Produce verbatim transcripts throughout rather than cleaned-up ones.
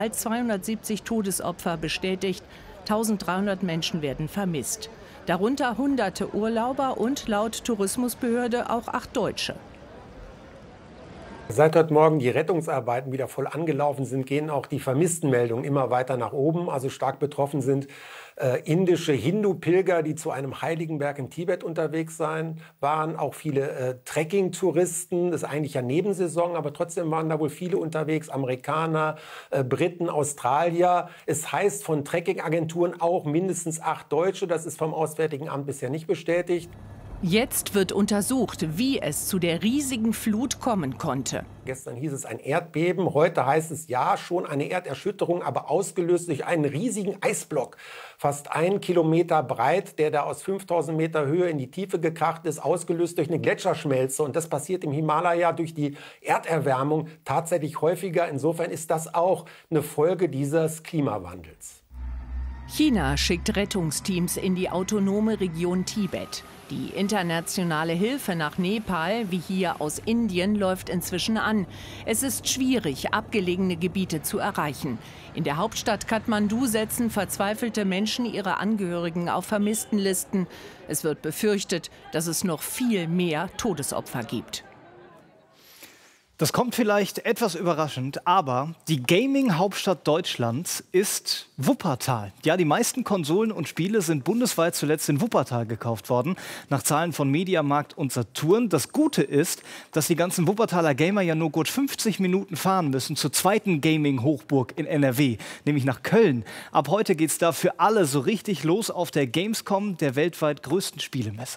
zweihundertsiebzig Todesopfer bestätigt, eintausenddreihundert Menschen werden vermisst. Darunter hunderte Urlauber und laut Tourismusbehörde auch acht Deutsche. Seit heute Morgen die Rettungsarbeiten wieder voll angelaufen sind, gehen auch die Vermisstenmeldungen immer weiter nach oben. Also stark betroffen sind äh, indische Hindu-Pilger, die zu einem Heiligenberg in Tibet unterwegs sein, waren. Auch viele äh, Trekking-Touristen. Das ist eigentlich ja Nebensaison, aber trotzdem waren da wohl viele unterwegs. Amerikaner, äh, Briten, Australier. Es heißt von Trekking-Agenturen auch mindestens acht Deutsche. Das ist vom Auswärtigen Amt bisher nicht bestätigt. Jetzt wird untersucht, wie es zu der riesigen Flut kommen konnte. Gestern hieß es ein Erdbeben, heute heißt es ja schon eine Erderschütterung, aber ausgelöst durch einen riesigen Eisblock. Fast einen Kilometer breit, der da aus fünftausend Meter Höhe in die Tiefe gekracht ist, ausgelöst durch eine Gletscherschmelze. Und das passiert im Himalaya durch die Erderwärmung tatsächlich häufiger. Insofern ist das auch eine Folge dieses Klimawandels. China schickt Rettungsteams in die autonome Region Tibet. Die internationale Hilfe nach Nepal, wie hier aus Indien, läuft inzwischen an. Es ist schwierig, abgelegene Gebiete zu erreichen. In der Hauptstadt Kathmandu setzen verzweifelte Menschen ihre Angehörigen auf Vermisstenlisten. Es wird befürchtet, dass es noch viel mehr Todesopfer gibt. Das kommt vielleicht etwas überraschend, aber die Gaming-Hauptstadt Deutschlands ist Wuppertal. Ja, die meisten Konsolen und Spiele sind bundesweit zuletzt in Wuppertal gekauft worden, nach Zahlen von Mediamarkt und Saturn. Das Gute ist, dass die ganzen Wuppertaler Gamer ja nur gut fünfzig Minuten fahren müssen zur zweiten Gaming-Hochburg in N R W, nämlich nach Köln. Ab heute geht's da für alle so richtig los auf der Gamescom, der weltweit größten Spielemesse.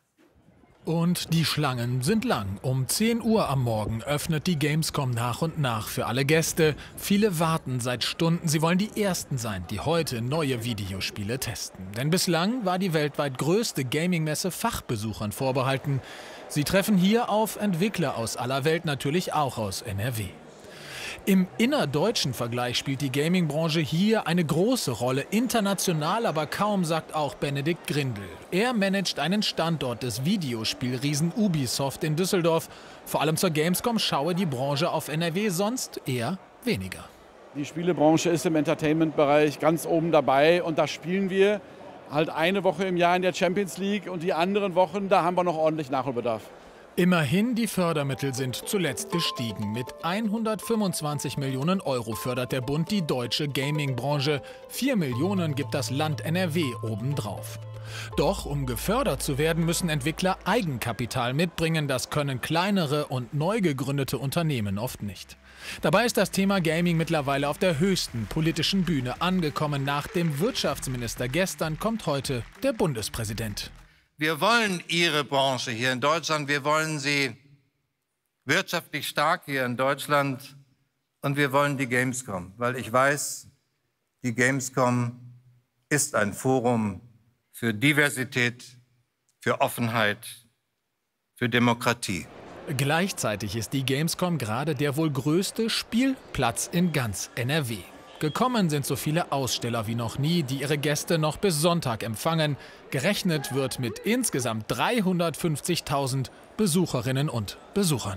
Und die Schlangen sind lang. Um zehn Uhr am Morgen öffnet die Gamescom nach und nach für alle Gäste. Viele warten seit Stunden. Sie wollen die Ersten sein, die heute neue Videospiele testen. Denn bislang war die weltweit größte Gaming-Messe Fachbesuchern vorbehalten. Sie treffen hier auf Entwickler aus aller Welt, natürlich auch aus N R W. Im innerdeutschen Vergleich spielt die Gaming-Branche hier eine große Rolle. International aber kaum, sagt auch Benedikt Grindel. Er managt einen Standort des Videospielriesen Ubisoft in Düsseldorf. Vor allem zur Gamescom schaue die Branche auf N R W sonst eher weniger. Die Spielebranche ist im Entertainment-Bereich ganz oben dabei und da spielen wir halt eine Woche im Jahr in der Champions League und die anderen Wochen, da haben wir noch ordentlich Nachholbedarf. Immerhin, die Fördermittel sind zuletzt gestiegen. Mit hundertfünfundzwanzig Millionen Euro fördert der Bund die deutsche Gaming-Branche. vier Millionen gibt das Land N R W obendrauf. Doch um gefördert zu werden, müssen Entwickler Eigenkapital mitbringen. Das können kleinere und neu gegründete Unternehmen oft nicht. Dabei ist das Thema Gaming mittlerweile auf der höchsten politischen Bühne angekommen. Nach dem Wirtschaftsminister gestern kommt heute der Bundespräsident. Wir wollen Ihre Branche hier in Deutschland, wir wollen sie wirtschaftlich stark hier in Deutschland und wir wollen die Gamescom, weil ich weiß, die Gamescom ist ein Forum für Diversität, für Offenheit, für Demokratie. Gleichzeitig ist die Gamescom gerade der wohl größte Spielplatz in ganz N R W. Gekommen sind so viele Aussteller wie noch nie, die ihre Gäste noch bis Sonntag empfangen. Gerechnet wird mit insgesamt dreihundertfünfzigtausend Besucherinnen und Besuchern.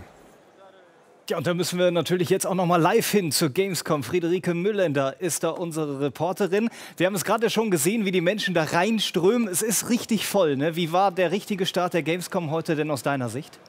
Ja, und da müssen wir natürlich jetzt auch noch mal live hin zur Gamescom. Friederike Müllender ist da unsere Reporterin. Wir haben es gerade schon gesehen, wie die Menschen da reinströmen. Es ist richtig voll, ne? Wie war der richtige Start der Gamescom heute denn aus deiner Sicht?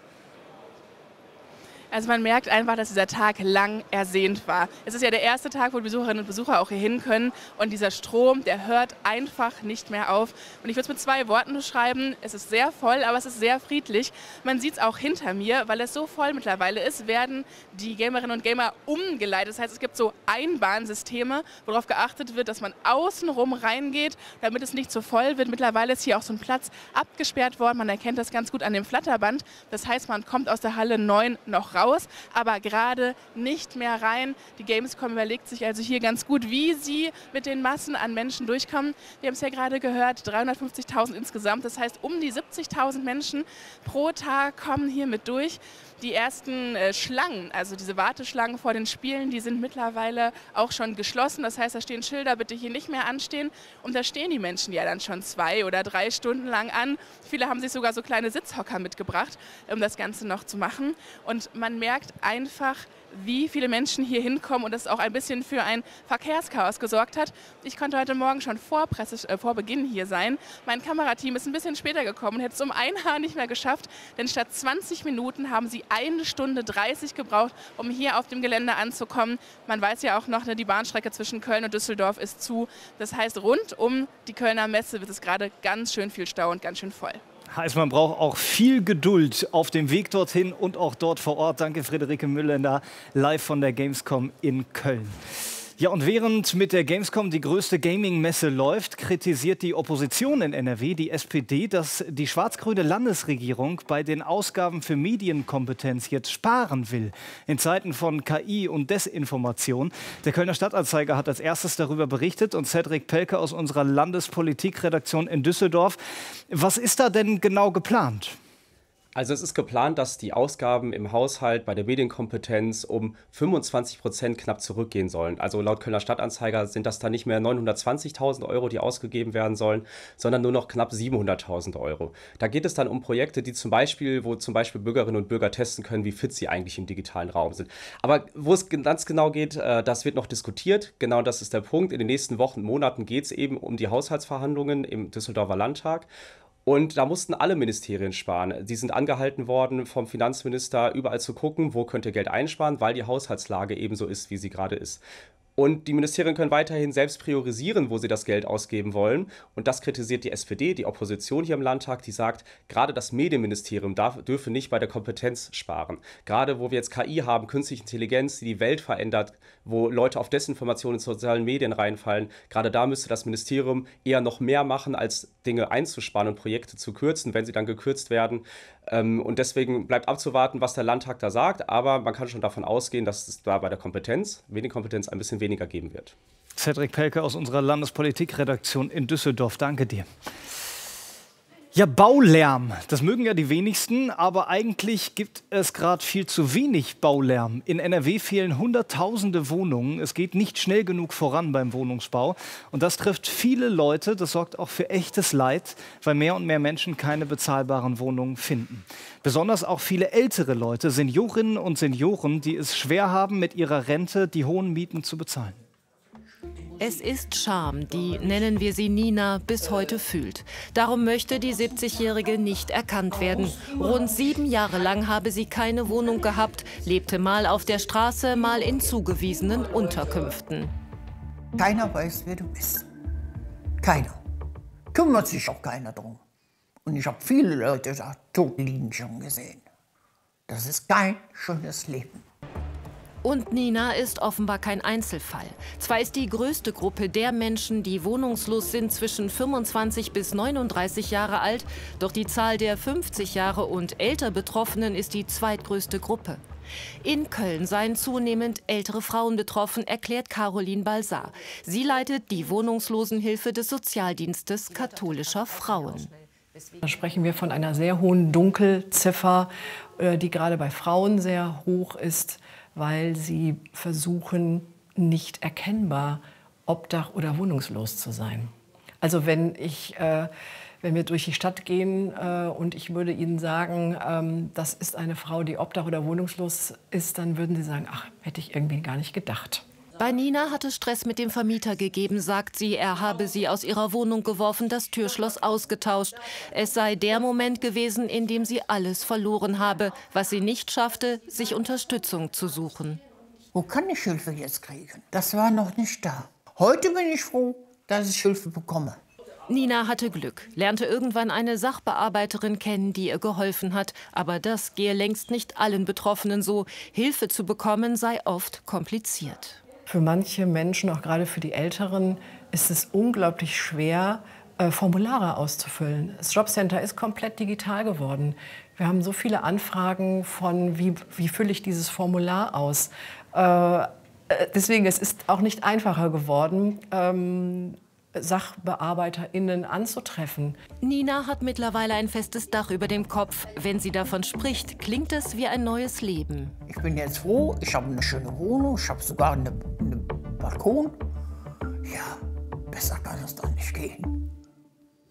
Also man merkt einfach, dass dieser Tag lang ersehnt war. Es ist ja der erste Tag, wo die Besucherinnen und Besucher auch hier hin können. Und dieser Strom, der hört einfach nicht mehr auf. Und ich würde es mit zwei Worten beschreiben. Es ist sehr voll, aber es ist sehr friedlich. Man sieht es auch hinter mir, weil es so voll mittlerweile ist, werden die Gamerinnen und Gamer umgeleitet. Das heißt, es gibt so Einbahnsysteme, worauf geachtet wird, dass man außenrum reingeht, damit es nicht zu voll wird. Mittlerweile ist hier auch so ein Platz abgesperrt worden. Man erkennt das ganz gut an dem Flatterband. Das heißt, man kommt aus der Halle neun noch raus. Raus, aber gerade nicht mehr rein. Die Gamescom überlegt sich also hier ganz gut, wie sie mit den Massen an Menschen durchkommen. Wir haben es ja gerade gehört, dreihundertfünfzigtausend insgesamt. Das heißt, um die siebzigtausend Menschen pro Tag kommen hier mit durch. Die ersten äh, Schlangen, also diese Warteschlangen vor den Spielen, die sind mittlerweile auch schon geschlossen. Das heißt, da stehen Schilder, bitte hier nicht mehr anstehen. Und da stehen die Menschen ja dann schon zwei oder drei Stunden lang an. Viele haben sich sogar so kleine Sitzhocker mitgebracht, um das Ganze noch zu machen. Und man merkt einfach, wie viele Menschen hier hinkommen und das auch ein bisschen für ein Verkehrschaos gesorgt hat. Ich konnte heute Morgen schon vor, Presse, äh, vor Beginn hier sein. Mein Kamerateam ist ein bisschen später gekommen und hätte es um ein Haar nicht mehr geschafft, denn statt zwanzig Minuten haben sie eine Stunde dreißig gebraucht, um hier auf dem Gelände anzukommen. Man weiß ja auch noch, ne, die Bahnstrecke zwischen Köln und Düsseldorf ist zu. Das heißt, rund um die Kölner Messe wird es gerade ganz schön viel Stau und ganz schön voll. Heißt, man braucht auch viel Geduld auf dem Weg dorthin und auch dort vor Ort. Danke, Friederike Müllender, live von der Gamescom in Köln. Ja, und während mit der Gamescom die größte Gaming-Messe läuft, kritisiert die Opposition in N R W, die S P D, dass die schwarz-grüne Landesregierung bei den Ausgaben für Medienkompetenz jetzt sparen will. In Zeiten von K I und Desinformation. Der Kölner Stadtanzeiger hat als erstes darüber berichtet und Cedric Pelke aus unserer Landespolitikredaktion in Düsseldorf. Was ist da denn genau geplant? Also es ist geplant, dass die Ausgaben im Haushalt bei der Medienkompetenz um fünfundzwanzig Prozent knapp zurückgehen sollen. Also laut Kölner Stadtanzeiger sind das dann nicht mehr neunhundertzwanzigtausend Euro, die ausgegeben werden sollen, sondern nur noch knapp siebenhunderttausend Euro. Da geht es dann um Projekte, die zum Beispiel, wo zum Beispiel Bürgerinnen und Bürger testen können, wie fit sie eigentlich im digitalen Raum sind. Aber wo es ganz genau geht, das wird noch diskutiert. Genau das ist der Punkt. In den nächsten Wochen, Monaten geht es eben um die Haushaltsverhandlungen im Düsseldorfer Landtag. Und da mussten alle Ministerien sparen. Die sind angehalten worden vom Finanzminister, überall zu gucken, wo könnt ihr Geld einsparen, weil die Haushaltslage ebenso ist, wie sie gerade ist. Und die Ministerien können weiterhin selbst priorisieren, wo sie das Geld ausgeben wollen. Und das kritisiert die S P D, die Opposition hier im Landtag, die sagt, gerade das Medienministerium darf, dürfe nicht bei der Kompetenz sparen. Gerade wo wir jetzt K I haben, künstliche Intelligenz, die die Welt verändert, wo Leute auf Desinformation in sozialen Medien reinfallen, gerade da müsste das Ministerium eher noch mehr machen, als Dinge einzusparen und Projekte zu kürzen, wenn sie dann gekürzt werden. Und deswegen bleibt abzuwarten, was der Landtag da sagt. Aber man kann schon davon ausgehen, dass es da bei der Kompetenz, Medienkompetenz, ein bisschen weniger geben wird. Cedric Pelke aus unserer Landespolitikredaktion in Düsseldorf. Danke dir. Ja, Baulärm, das mögen ja die wenigsten, aber eigentlich gibt es gerade viel zu wenig Baulärm. In N R W fehlen Hunderttausende Wohnungen. Es geht nicht schnell genug voran beim Wohnungsbau. Und das trifft viele Leute. Das sorgt auch für echtes Leid, weil mehr und mehr Menschen keine bezahlbaren Wohnungen finden. Besonders auch viele ältere Leute, Seniorinnen und Senioren, die es schwer haben, mit ihrer Rente die hohen Mieten zu bezahlen. Es ist Scham, die, nennen wir sie Nina, bis heute fühlt. Darum möchte die siebzigjährige nicht erkannt werden. Rund sieben Jahre lang habe sie keine Wohnung gehabt, lebte mal auf der Straße, mal in zugewiesenen Unterkünften. Keiner weiß, wer du bist. Keiner. Kümmert sich auch keiner drum. Und ich habe viele Leute da tot liegen schon gesehen. Das ist kein schönes Leben. Und Nina ist offenbar kein Einzelfall. Zwar ist die größte Gruppe der Menschen, die wohnungslos sind, zwischen fünfundzwanzig bis neununddreißig Jahre alt, doch die Zahl der fünfzig Jahre und älter Betroffenen ist die zweitgrößte Gruppe. In Köln seien zunehmend ältere Frauen betroffen, erklärt Caroline Balsar. Sie leitet die Wohnungslosenhilfe des Sozialdienstes katholischer Frauen. Da sprechen wir von einer sehr hohen Dunkelziffer, die gerade bei Frauen sehr hoch ist, weil sie versuchen, nicht erkennbar obdach- oder wohnungslos zu sein. Also wenn, ich, äh, wenn wir durch die Stadt gehen äh, und ich würde Ihnen sagen, ähm, das ist eine Frau, die obdach- oder wohnungslos ist, dann würden Sie sagen, ach, hätte ich irgendwie gar nicht gedacht. Bei Nina hat es Stress mit dem Vermieter gegeben, sagt sie. Er habe sie aus ihrer Wohnung geworfen, das Türschloss ausgetauscht. Es sei der Moment gewesen, in dem sie alles verloren habe, was sie nicht schaffte, sich Unterstützung zu suchen. Wo kann ich Hilfe jetzt kriegen? Das war noch nicht da. Heute bin ich froh, dass ich Hilfe bekomme. Nina hatte Glück, lernte irgendwann eine Sachbearbeiterin kennen, die ihr geholfen hat. Aber das gehe längst nicht allen Betroffenen so. Hilfe zu bekommen sei oft kompliziert. Für manche Menschen, auch gerade für die Älteren, ist es unglaublich schwer, äh, Formulare auszufüllen. Das Jobcenter ist komplett digital geworden. Wir haben so viele Anfragen von, wie, wie fülle ich dieses Formular aus. Äh, deswegen, es ist auch nicht einfacher geworden, ähm, SachbearbeiterInnen anzutreffen. Nina hat mittlerweile ein festes Dach über dem Kopf. Wenn sie davon spricht, klingt es wie ein neues Leben. Ich bin jetzt froh, ich habe eine schöne Wohnung, ich habe sogar einen eine Balkon. Ja, besser kann es doch nicht gehen.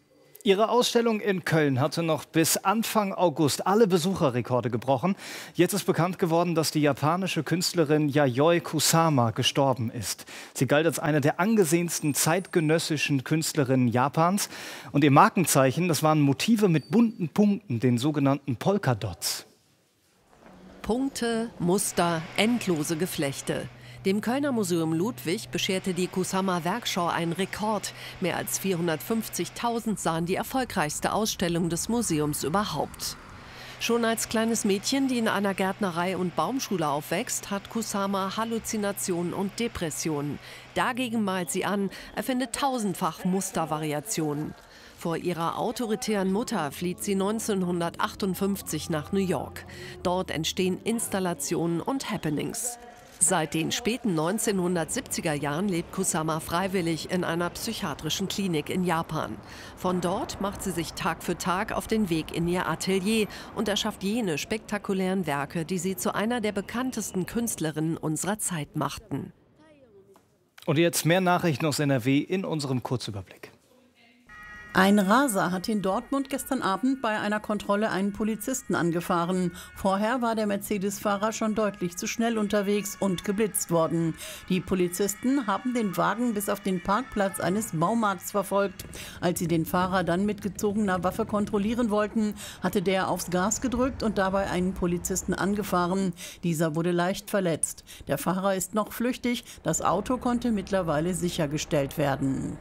Ihre Ausstellung in Köln hatte noch bis Anfang August alle Besucherrekorde gebrochen. Jetzt ist bekannt geworden, dass die japanische Künstlerin Yayoi Kusama gestorben ist. Sie galt als eine der angesehensten zeitgenössischen Künstlerinnen Japans. Und ihr Markenzeichen, das waren Motive mit bunten Punkten, den sogenannten Polkadots. Punkte, Muster, endlose Geflechte. Dem Kölner Museum Ludwig bescherte die Kusama-Werkschau einen Rekord. Mehr als vierhundertfünfzigtausend sahen die erfolgreichste Ausstellung des Museums überhaupt. Schon als kleines Mädchen, die in einer Gärtnerei und Baumschule aufwächst, hat Kusama Halluzinationen und Depressionen. Dagegen malt sie an, erfindet tausendfach Mustervariationen. Vor ihrer autoritären Mutter flieht sie neunzehnhundertachtundfünfzig nach New York. Dort entstehen Installationen und Happenings. Seit den späten neunzehnhundertsiebziger Jahren lebt Kusama freiwillig in einer psychiatrischen Klinik in Japan. Von dort macht sie sich Tag für Tag auf den Weg in ihr Atelier und erschafft jene spektakulären Werke, die sie zu einer der bekanntesten Künstlerinnen unserer Zeit machten. Und jetzt mehr Nachrichten aus N R W in unserem Kurzüberblick. Ein Raser hat in Dortmund gestern Abend bei einer Kontrolle einen Polizisten angefahren. Vorher war der Mercedes-Fahrer schon deutlich zu schnell unterwegs und geblitzt worden. Die Polizisten haben den Wagen bis auf den Parkplatz eines Baumarkts verfolgt. Als sie den Fahrer dann mit gezogener Waffe kontrollieren wollten, hatte der aufs Gas gedrückt und dabei einen Polizisten angefahren. Dieser wurde leicht verletzt. Der Fahrer ist noch flüchtig. Das Auto konnte mittlerweile sichergestellt werden.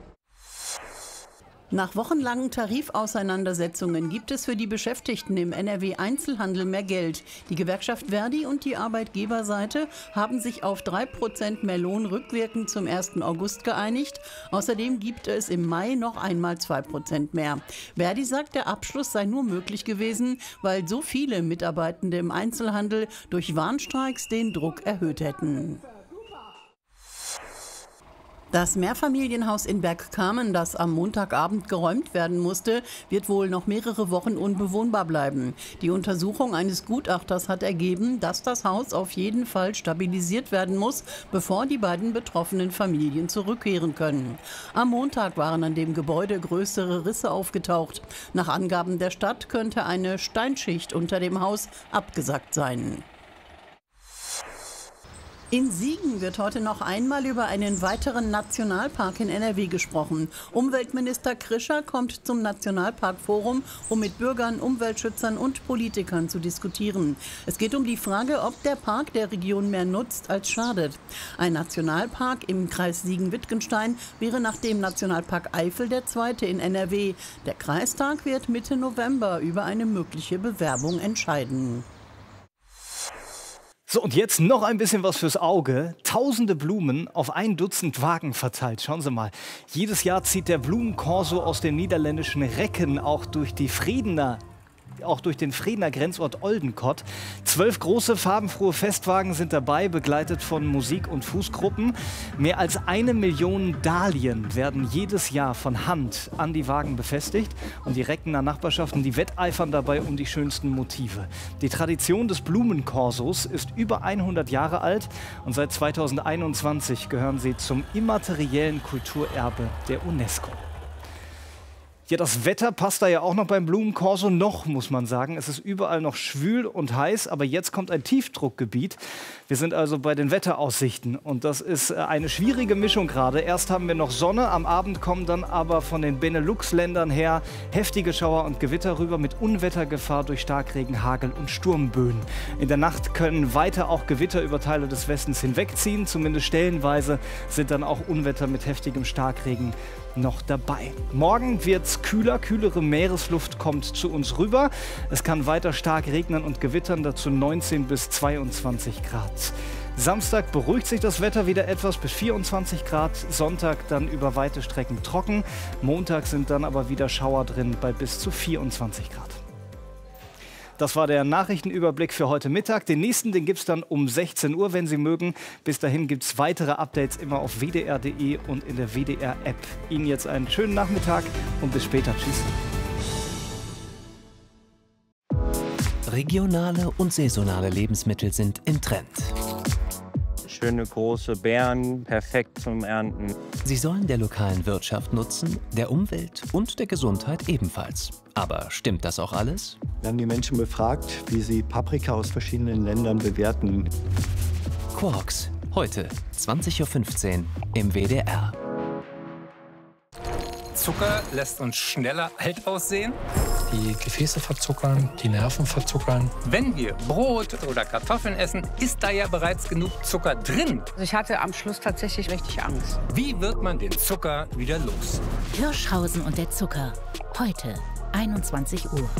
Nach wochenlangen Tarifauseinandersetzungen gibt es für die Beschäftigten im N R W-Einzelhandel mehr Geld. Die Gewerkschaft Verdi und die Arbeitgeberseite haben sich auf drei Prozent mehr Lohn rückwirkend zum ersten August geeinigt. Außerdem gibt es im Mai noch einmal zwei Prozent mehr. Verdi sagt, der Abschluss sei nur möglich gewesen, weil so viele Mitarbeitende im Einzelhandel durch Warnstreiks den Druck erhöht hätten. Das Mehrfamilienhaus in Bergkamen, das am Montagabend geräumt werden musste, wird wohl noch mehrere Wochen unbewohnbar bleiben. Die Untersuchung eines Gutachters hat ergeben, dass das Haus auf jeden Fall stabilisiert werden muss, bevor die beiden betroffenen Familien zurückkehren können. Am Montag waren an dem Gebäude größere Risse aufgetaucht. Nach Angaben der Stadt könnte eine Steinschicht unter dem Haus abgesackt sein. In Siegen wird heute noch einmal über einen weiteren Nationalpark in N R W gesprochen. Umweltminister Krischer kommt zum Nationalparkforum, um mit Bürgern, Umweltschützern und Politikern zu diskutieren. Es geht um die Frage, ob der Park der Region mehr nutzt als schadet. Ein Nationalpark im Kreis Siegen-Wittgenstein wäre nach dem Nationalpark Eifel der zweite in N R W. Der Kreistag wird Mitte November über eine mögliche Bewerbung entscheiden. So, und jetzt noch ein bisschen was fürs Auge. Tausende Blumen auf ein Dutzend Wagen verteilt. Schauen Sie mal. Jedes Jahr zieht der Blumenkorso aus dem niederländischen Recken auch durch die Friedener auch durch den Friedener Grenzort Oldenkott. Zwölf große, farbenfrohe Festwagen sind dabei, begleitet von Musik- und Fußgruppen. Mehr als eine Million Dahlien werden jedes Jahr von Hand an die Wagen befestigt. Und die Reckener Nachbarschaften, die wetteifern dabei um die schönsten Motive. Die Tradition des Blumenkorsos ist über hundert Jahre alt und seit zweitausendeinundzwanzig gehören sie zum immateriellen Kulturerbe der UNESCO. Ja, das Wetter passt da ja auch noch beim Blumenkorso noch, muss man sagen. Es ist überall noch schwül und heiß, aber jetzt kommt ein Tiefdruckgebiet. Wir sind also bei den Wetteraussichten und das ist eine schwierige Mischung gerade. Erst haben wir noch Sonne, am Abend kommen dann aber von den Benelux-Ländern her heftige Schauer und Gewitter rüber mit Unwettergefahr durch Starkregen, Hagel und Sturmböen. In der Nacht können weiter auch Gewitter über Teile des Westens hinwegziehen. Zumindest stellenweise sind dann auch Unwetter mit heftigem Starkregen noch dabei. Morgen wird es kühler, kühlere Meeresluft kommt zu uns rüber. Es kann weiter stark regnen und gewittern, dazu neunzehn bis zweiundzwanzig Grad. Samstag beruhigt sich das Wetter wieder etwas bis vierundzwanzig Grad, Sonntag dann über weite Strecken trocken, Montag sind dann aber wieder Schauer drin bei bis zu vierundzwanzig Grad. Das war der Nachrichtenüberblick für heute Mittag. Den nächsten, den gibt es dann um sechzehn Uhr, wenn Sie mögen. Bis dahin gibt es weitere Updates immer auf w d r punkt d e und in der W D R-App. Ihnen jetzt einen schönen Nachmittag und bis später. Tschüss. Regionale und saisonale Lebensmittel sind im Trend. schöne große Beeren, perfekt zum Ernten. Sie sollen der lokalen Wirtschaft nutzen, der Umwelt und der Gesundheit ebenfalls. Aber stimmt das auch alles? Wir haben die Menschen befragt, wie sie Paprika aus verschiedenen Ländern bewerten. Quarks, heute zwanzig Uhr fünfzehn im W D R. Zucker lässt uns schneller alt aussehen. Die Gefäße verzuckern, die Nerven verzuckern. Wenn wir Brot oder Kartoffeln essen, ist da ja bereits genug Zucker drin. Also ich hatte am Schluss tatsächlich richtig Angst. Wie wird man den Zucker wieder los? Hirschhausen und der Zucker. Heute, einundzwanzig Uhr.